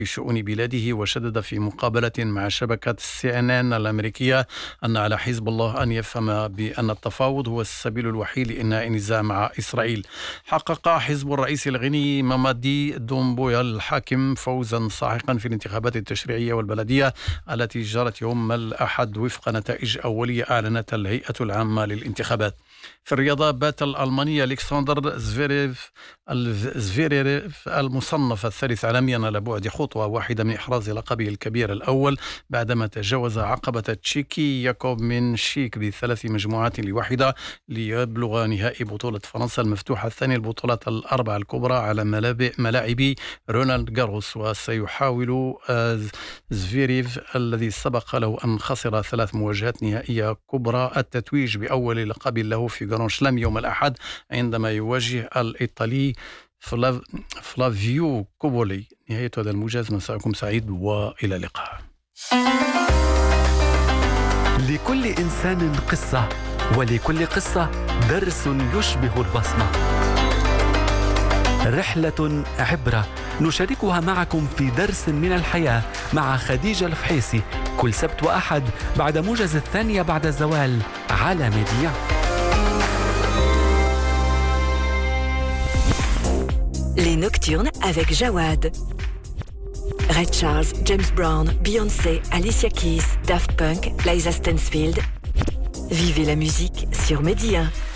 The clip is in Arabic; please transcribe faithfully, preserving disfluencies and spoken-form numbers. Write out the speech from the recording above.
في شؤون بلاده، وشدد في مقابلة مع شبكة سي إن إن الأمريكية أن على حزب الله أن يفهم بأن التفاوض هو السبيل الوحيد لإنهاء النزاع مع إسرائيل. حقق حزب الرئيس الغني مامادي دومبويا الحاكم فوزا ساحقا في الانتخابات التشريعية والبلدية التي جرت يوم الأحد وفق نتائج أولية أعلنتها الهيئة العامة للانتخابات. في الرياضة، بات الألماني ألكسندر زفيريف زفيريف المصنف الثالث عالميا على بعد خطوة واحدة من إحراز لقبه الكبير الأول بعدما تجاوز عقبة التشيكي ياكوب من شيك بثلاث مجموعات لواحدة ليبلغ نهائي بطولة فرنسا المفتوحة الثانية البطولات الأربع الكبرى على ملاعب رونالد جاروس. وسيحاول زفيريف الذي سبق له أن خسر ثلاث مواجهات نهائية كبرى التتويج بأول لقب له في جراند سلام يوم الأحد عندما يواجه الإيطالي فلاف... فلافيو كوبولي. نهاية هذا الموجز، مساءكم سعيد وإلى اللقاء. لكل إنسان قصة، ولكل قصة درس يشبه البصمة. رحلة عبرة نشاركها معكم في درس من الحياة مع خديجة الفحيصي كل سبت وأحد بعد موجز الثانية بعد الزوال على ميديا. Les Nocturnes avec Jawad. Ray Charles, James Brown, Beyoncé, Alicia Keys, Daft Punk, Liza Stansfield. Vivez la musique sur Média.